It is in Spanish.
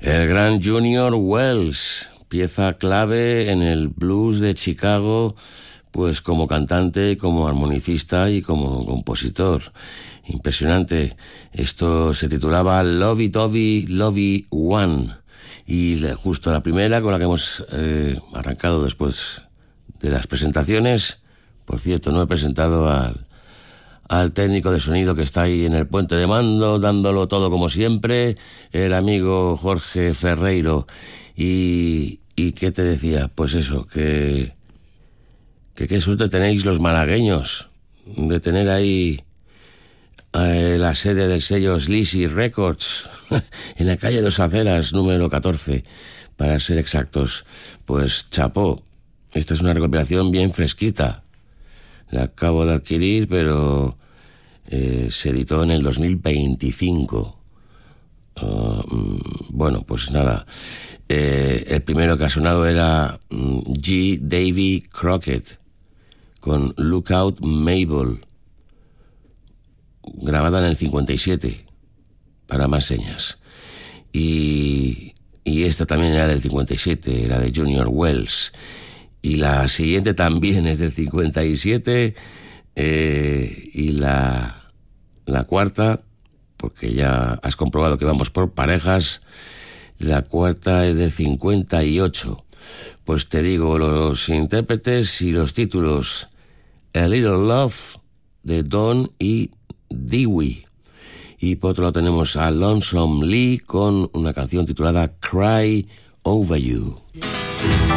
El gran Junior Wells, pieza clave en el blues de Chicago, pues como cantante, como armonicista y como compositor. Impresionante. Esto se titulaba Lovey Dovey Lovey One. Y justo la primera con la que hemos arrancado después de las presentaciones. Por cierto, no he presentado al técnico de sonido que está ahí en el puente de mando, dándolo todo como siempre, el amigo Jorge Ferreiro. ¿Y qué te decía? Pues eso, que qué suerte tenéis los malagueños de tener ahí la sede del sello Sleazy Records en la calle Dos Aceras, número 14, para ser exactos. Pues chapó, esta es una recopilación bien fresquita. La acabo de adquirir, pero se editó en el 2025. Bueno, pues nada. El primero que ha sonado era G. Davy Crockett con Lookout Mabel, grabada en el 57, para más señas. Y esta también era del 57, la de Junior Wells. Y la siguiente también es del 57, y la cuarta, porque ya has comprobado que vamos por parejas, la cuarta es del 58. Pues te digo los intérpretes y los títulos: A Little Love, de Don y Dewey. Y por otro lado tenemos a Lonesome Lee con una canción titulada Cry Over You.